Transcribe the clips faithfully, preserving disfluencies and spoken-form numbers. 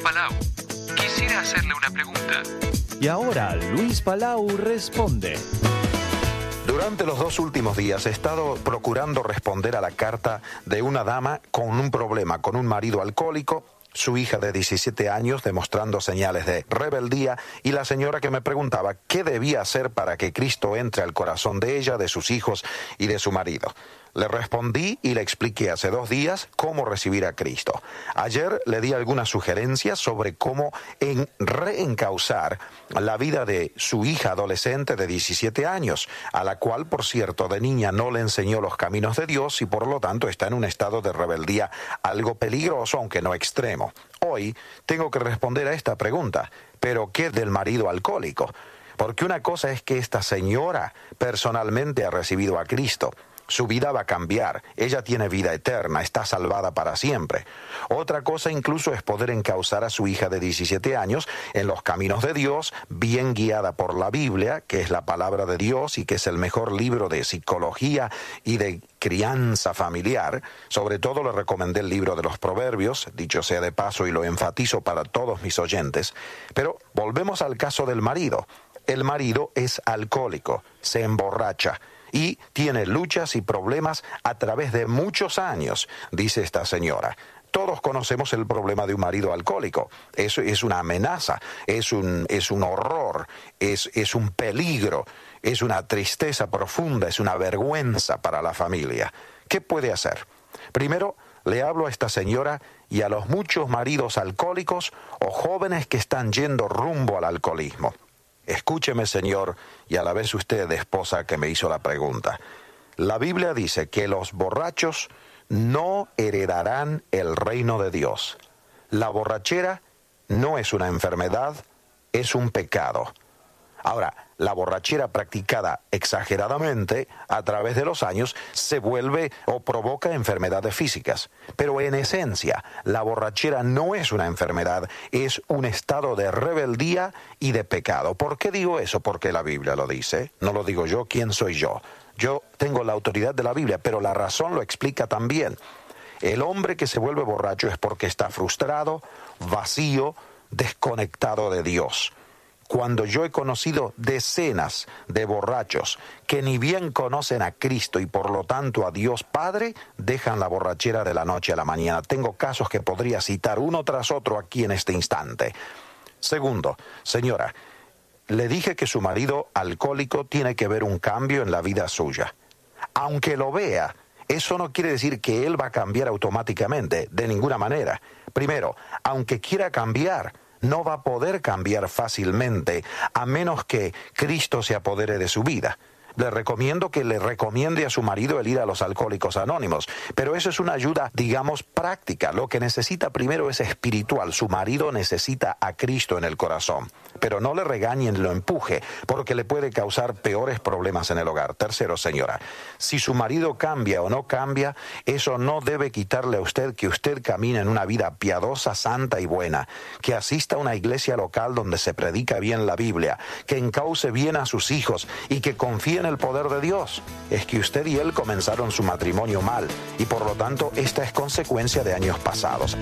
Palau. Quisiera hacerle una pregunta. Y ahora Luis Palau responde. Durante los dos últimos días he estado procurando responder a la carta de una dama con un problema, con un marido alcohólico, su hija de diecisiete años demostrando señales de rebeldía y la señora que me preguntaba qué debía hacer para que Cristo entre al corazón de ella, de sus hijos y de su marido. Le respondí y le expliqué hace dos días cómo recibir a Cristo. Ayer le di algunas sugerencias sobre cómo en reencauzar la vida de su hija adolescente de diecisiete años, a la cual, por cierto, de niña no le enseñó los caminos de Dios y por lo tanto está en un estado de rebeldía algo peligroso, aunque no extremo. Hoy tengo que responder a esta pregunta, ¿pero qué del marido alcohólico? Porque una cosa es que esta señora personalmente ha recibido a Cristo. Su vida va a cambiar, ella tiene vida eterna, está salvada para siempre. Otra cosa incluso es poder encauzar a su hija de diecisiete años en los caminos de Dios, bien guiada por la Biblia, que es la palabra de Dios y que es el mejor libro de psicología y de crianza familiar. Sobre todo le recomendé el libro de los Proverbios, dicho sea de paso y lo enfatizo para todos mis oyentes. Pero volvemos al caso del marido. El marido es alcohólico, se emborracha y tiene luchas y problemas a través de muchos años, dice esta señora. Todos conocemos el problema de un marido alcohólico. Eso es una amenaza, es un, es un horror, es, es un peligro, es una tristeza profunda, es una vergüenza para la familia. ¿Qué puede hacer? Primero, le hablo a esta señora y a los muchos maridos alcohólicos o jóvenes que están yendo rumbo al alcoholismo. Escúcheme, señor, y a la vez usted, esposa, que me hizo la pregunta. La Biblia dice que los borrachos no heredarán el reino de Dios. La borrachera no es una enfermedad, es un pecado. Ahora, la borrachera practicada exageradamente a través de los años se vuelve o provoca enfermedades físicas. Pero en esencia, la borrachera no es una enfermedad, es un estado de rebeldía y de pecado. ¿Por qué digo eso? Porque la Biblia lo dice. No lo digo yo, ¿quién soy yo? Yo tengo la autoridad de la Biblia, pero la razón lo explica también. El hombre que se vuelve borracho es porque está frustrado, vacío, desconectado de Dios. Cuando yo he conocido decenas de borrachos que ni bien conocen a Cristo y por lo tanto a Dios Padre, dejan la borrachera de la noche a la mañana. Tengo casos que podría citar uno tras otro aquí en este instante. Segundo, señora, le dije que su marido alcohólico tiene que ver un cambio en la vida suya. Aunque lo vea, eso no quiere decir que él va a cambiar automáticamente, de ninguna manera. Primero, aunque quiera cambiar, no va a poder cambiar fácilmente a menos que Cristo se apodere de su vida. Le recomiendo que le recomiende a su marido el ir a los Alcohólicos Anónimos, pero eso es una ayuda, digamos, práctica. Lo que necesita primero es espiritual. Su marido necesita a Cristo en el corazón, pero no le regañe ni lo empuje, porque le puede causar peores problemas en el hogar. Tercero, señora, si su marido cambia o no cambia, eso no debe quitarle a usted que usted camine en una vida piadosa, santa y buena, que asista a una iglesia local donde se predica bien la Biblia, que encauce bien a sus hijos y que confíe en el poder de Dios. Es que usted y él comenzaron su matrimonio mal y por lo tanto esta es consecuencia de años pasados.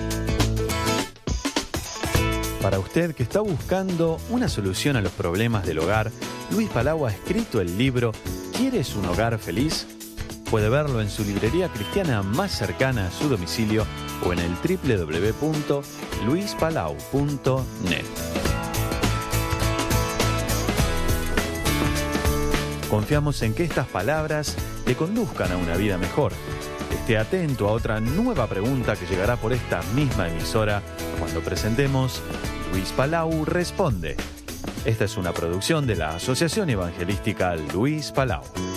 Para usted que está buscando una solución a los problemas del hogar, Luis Palau ha escrito el libro ¿Quieres un hogar feliz? Puede verlo en su librería cristiana más cercana a su domicilio o en el doble u doble u doble u punto luis palau punto net. Confiamos en que estas palabras te conduzcan a una vida mejor. Esté atento a otra nueva pregunta que llegará por esta misma emisora cuando presentemos Luis Palau Responde. Esta es una producción de la Asociación Evangelística Luis Palau.